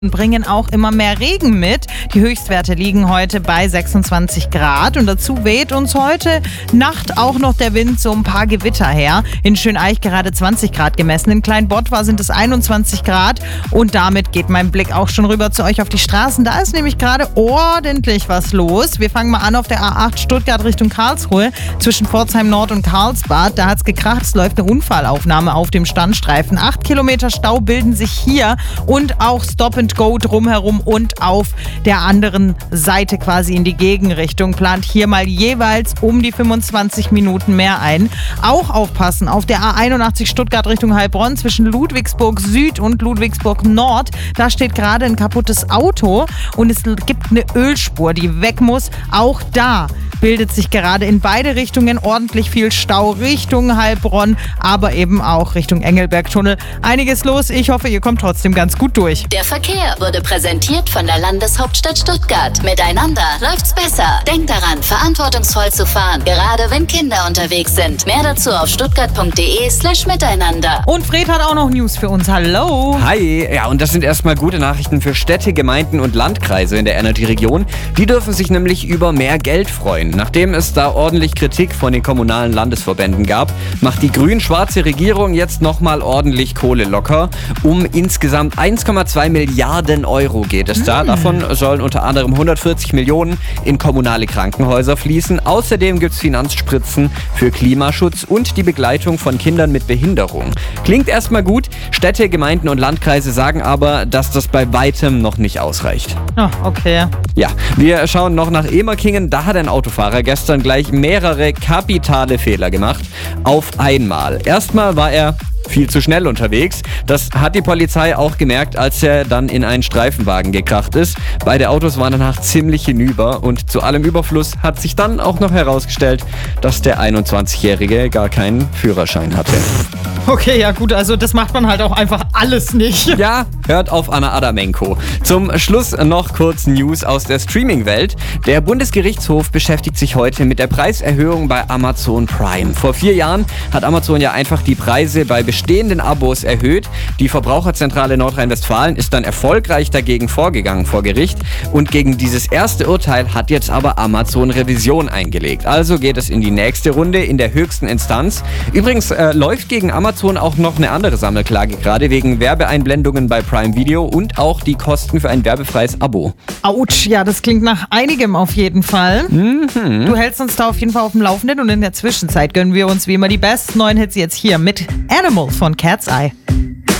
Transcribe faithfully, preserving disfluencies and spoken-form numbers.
bringen auch immer mehr Regen mit. Die Höchstwerte liegen heute bei sechsundzwanzig Grad und dazu weht uns heute Nacht auch noch der Wind so ein paar Gewitter her. In Schöneich gerade zwanzig Grad gemessen, in Kleinbottwar sind es einundzwanzig Grad und damit geht mein Blick auch schon rüber zu euch auf die Straßen. Da ist nämlich gerade ordentlich was los. Wir fangen mal an auf der A acht Stuttgart Richtung Karlsruhe zwischen Pforzheim Nord und Karlsbad. Da hat es gekracht, es läuft eine Unfallaufnahme auf dem Standstreifen. Acht Kilometer Stau bilden sich hier und auch Stop and Go drumherum und auf der anderen Seite quasi in die Gegenrichtung. Plant hier mal jeweils um die fünfundzwanzig Minuten mehr ein. Auch aufpassen auf der A einundachtzig Stuttgart Richtung Heilbronn zwischen Ludwigsburg Süd und Ludwigsburg Nord. Da steht gerade ein kaputtes Auto und es gibt eine Ölspur, die weg muss. Auch da bildet sich gerade in beide Richtungen ordentlich viel Stau Richtung Heilbronn, aber eben auch Richtung Engelbergtunnel. Einiges los. Ich hoffe, ihr kommt trotzdem ganz gut durch. Der Verkehr wurde präsentiert von der Landeshauptstadt Stuttgart. Miteinander läuft's besser. Denkt daran, verantwortungsvoll zu fahren, gerade wenn Kinder unterwegs sind. Mehr dazu auf stuttgart.de slash miteinander. Und Fred hat auch noch News für uns. Hallo. Hi. Ja, und das sind erstmal gute Nachrichten für Städte, Gemeinden und Landkreise in der Energy-Region. Die dürfen sich nämlich über mehr Geld freuen. Nachdem es da ordentlich Kritik von den kommunalen Landesverbänden gab, macht die grün-schwarze Regierung jetzt nochmal ordentlich Kohle locker. Um insgesamt eins Komma zwei Milliarden Euro geht es da. Davon sollen unter anderem hundertvierzig Millionen in kommunale Krankenhäuser fließen. Außerdem gibt es Finanzspritzen für Klimaschutz und die Begleitung von Kindern mit Behinderung. Klingt erstmal gut. Städte, Gemeinden und Landkreise sagen aber, dass das bei weitem noch nicht ausreicht. Oh, okay. Ja, wir schauen noch nach Emerkingen. Da hat ein Autofahrer gestern gleich mehrere kapitale Fehler gemacht. Auf einmal. Erstmal war er viel zu schnell unterwegs. Das hat die Polizei auch gemerkt, als er dann in einen Streifenwagen gekracht ist. Beide Autos waren danach ziemlich hinüber und zu allem Überfluss hat sich dann auch noch herausgestellt, dass der einundzwanzigjährige gar keinen Führerschein hatte. Okay, ja gut, also das macht man halt auch einfach alles nicht. Ja, hört auf Anna Adamenko. Zum Schluss noch kurz News aus der Streaming-Welt. Der Bundesgerichtshof beschäftigt sich heute mit der Preiserhöhung bei Amazon Prime. Vor vier Jahren hat Amazon ja einfach die Preise bei bestehenden Abos erhöht. Die Verbraucherzentrale Nordrhein-Westfalen ist dann erfolgreich dagegen vorgegangen vor Gericht. Und gegen dieses erste Urteil hat jetzt aber Amazon Revision eingelegt. Also geht es in die nächste Runde in der höchsten Instanz. Übrigens äh, läuft gegen Amazon auch noch eine andere Sammelklage, gerade wegen Werbeeinblendungen bei Prime Video und auch die Kosten für ein werbefreies Abo. Autsch, ja, das klingt nach einigem auf jeden Fall. Mhm. Du hältst uns da auf jeden Fall auf dem Laufenden und in der Zwischenzeit gönnen wir uns wie immer die besten neuen Hits jetzt hier mit Animal von Cat's Eye.